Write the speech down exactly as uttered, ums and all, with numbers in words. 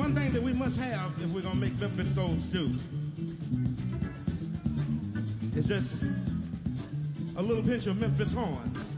one thing that we must have if we're going to make Memphis Soul Stew is just a little pinch of Memphis horns.